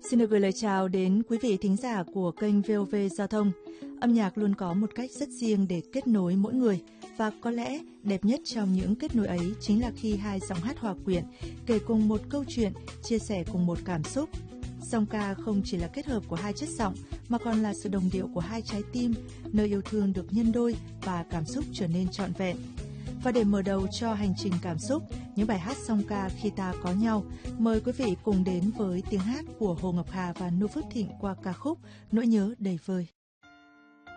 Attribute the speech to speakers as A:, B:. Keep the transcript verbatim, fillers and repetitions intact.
A: Xin được gửi lời chào đến quý vị thính giả của kênh vê o vê Giao thông. Âm nhạc luôn có một cách rất riêng để kết nối mỗi người, và có lẽ đẹp nhất trong những kết nối ấy chính là khi hai giọng hát hòa quyện, kể cùng một câu chuyện, chia sẻ cùng một cảm xúc. Song ca không chỉ là kết hợp của hai chất giọng, mà còn là sự đồng điệu của hai trái tim, nơi yêu thương được nhân đôi và cảm xúc trở nên trọn vẹn. Và để mở đầu cho hành trình cảm xúc, những bài hát song ca Khi Ta Có Nhau, mời quý vị cùng đến với tiếng hát của Hồ Ngọc Hà và Noo Phước Thịnh qua ca khúc Nỗi Nhớ Đầy Vơi.